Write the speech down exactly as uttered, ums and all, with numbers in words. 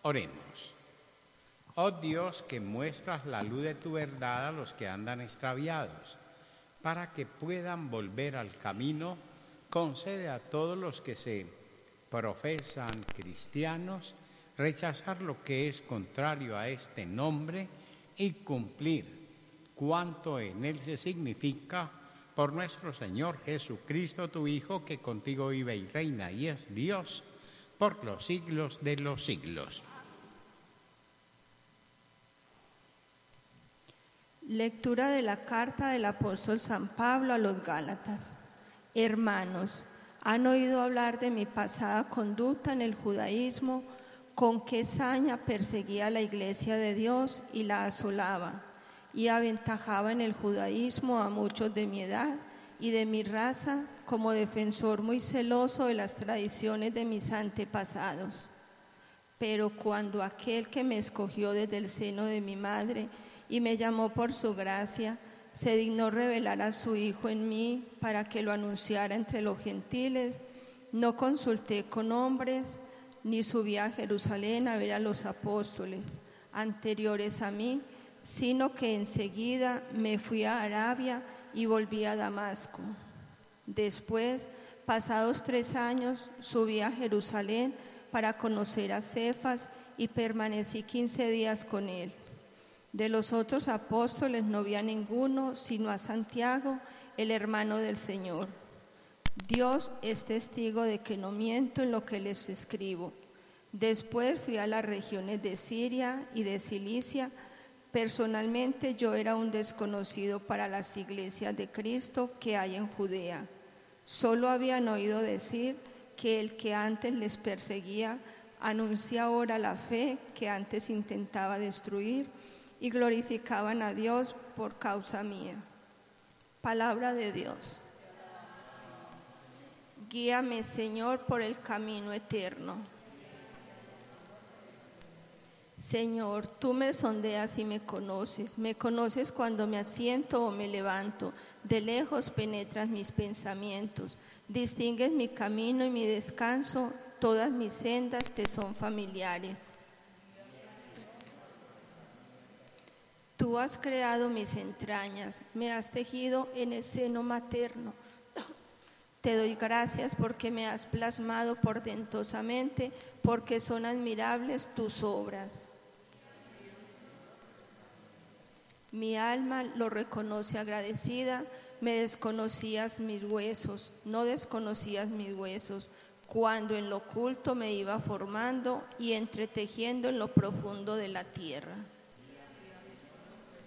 Oremos. Oh Dios, que muestras la luz de tu verdad a los que andan extraviados, para que puedan volver al camino, concede a todos los que se profesan cristianos rechazar lo que es contrario a este nombre y cumplir cuanto en él se significa, por nuestro Señor Jesucristo, tu Hijo, que contigo vive y reina y es Dios por los siglos de los siglos. Lectura de la carta del apóstol San Pablo a los Gálatas. Hermanos, han oído hablar de mi pasada conducta en el judaísmo, con qué saña perseguía a la iglesia de Dios y la asolaba, y aventajaba en el judaísmo a muchos de mi edad y de mi raza, como defensor muy celoso de las tradiciones de mis antepasados. Pero cuando aquel que me escogió desde el seno de mi madre y me llamó por su gracia, se dignó revelar a su Hijo en mí para que lo anunciara entre los gentiles, no consulté con hombres, ni subí a Jerusalén a ver a los apóstoles anteriores a mí, sino que enseguida me fui a Arabia y volví a Damasco. Después, pasados tres años, subí a Jerusalén para conocer a Cefas y permanecí quince días con él. De los otros apóstoles no vi a ninguno, sino a Santiago, el hermano del Señor. Dios es testigo de que no miento en lo que les escribo. Después fui a las regiones de Siria y de Cilicia. Personalmente yo era un desconocido para las iglesias de Cristo que hay en Judea. Solo habían oído decir que el que antes les perseguía anuncia ahora la fe que antes intentaba destruir, y glorificaban a Dios por causa mía. Palabra de Dios. Guíame, Señor, por el camino eterno. Señor, tú me sondeas y me conoces. Me conoces cuando me asiento o me levanto. De lejos penetras mis pensamientos. Distingues mi camino y mi descanso. Todas mis sendas te son familiares. Tú has creado mis entrañas, me has tejido en el seno materno. Te doy gracias porque me has plasmado portentosamente, porque son admirables tus obras. Mi alma lo reconoce agradecida, me desconocías mis huesos, no desconocías mis huesos, cuando en lo oculto me iba formando y entretejiendo en lo profundo de la tierra.